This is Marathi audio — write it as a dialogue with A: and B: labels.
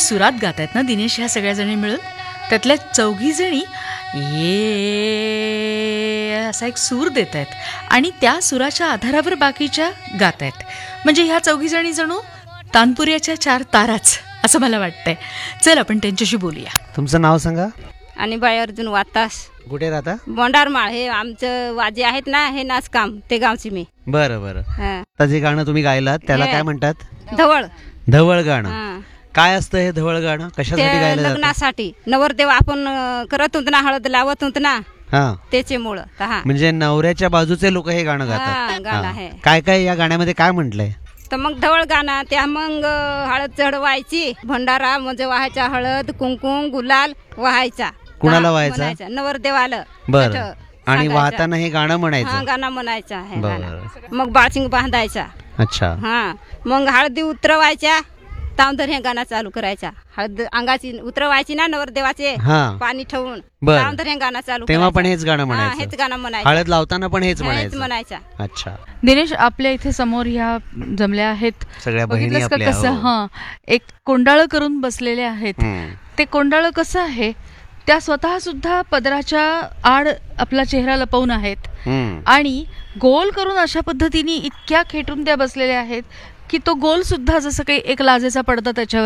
A: सुरात गात आहेत ना दिनेश ह्या सगळ्या जणी मिळून. त्यातल्या 4 जणी ये असा एक सूर देत आहेत आणि त्या सुराच्या आधारावर बाकीच्या गात आहेत. म्हणजे ह्या 4 जणी जणू तानपुऱ्याच्या 4 ताराच असं मला वाटतंय. चल आपण त्यांच्याशी बोलूया.
B: तुमचं नाव सांगा.
C: आणि बाई अर्जुन वातास.
B: कुठे राहता?
C: बोंडारमाळ. हे आमचं वाजे आहेत ना, हे नाचकाम ते गावची मी.
B: बरं बरं. आता जे गाणं तुम्ही गायलात त्याला काय म्हणतात?
C: धवळ.
B: धवळ गाणं. काय असतं हे धवळ गाणं? कशासाठी गायलं जातं?
C: लग्नासाठी. नवरदेव आपण करत होत ना, हळद लावत होत ना, त्याचे मुळ.
B: म्हणजे नवऱ्याच्या बाजूचे लोक हे गाणं गातात.
C: गाणं आहे.
B: काय काय या गाण्यामध्ये काय म्हटलंय?
C: तर मग धवळ गाणं त्या मग हळद चढवायची, भंडारा म्हणजे व्हायचा, हळद कुंकुम गुलाल व्हायचा.
B: कुणाला व्हायचा?
C: नवरदेवाला.
B: बरं. आणि वाहताना हे गाणं म्हणायचं.
C: गाणं म्हणायचं आहे. मग बाळशिंग बांधायचा.
B: अच्छा.
C: मग हळदी उतरवायच्या, तांदर हे गाणं चालू करायचा. हळद अंगाची उतरवायची ना नवरदेवाचे, पाणी ठेवून तांदर हे गाणं चालू.
B: तेव्हा पण हेच गाणं म्हणायचं.
C: हेच गाणं म्हणायचं.
B: हळद लावताना पण हेच म्हणायचं. अच्छा.
A: दिनेश, आपल्या इथे समोर ह्या जमल्या आहेत
B: सगळ्या बहिणी आपल्या.
A: कसं एक कोंडाळं करून बसलेले आहेत. ते कोंडाळं कसं आहे, त्या स्वतः सुद्धा पदराच्या आड आपला चेहरा लपवून आहेत आणि गोल करून अशा पद्धतीने इतक्या खेटून त्या बसलेल्या आहेत की तो गोल सुद्धा जसं काही एक लाजेचा पडदा त्याच्यावर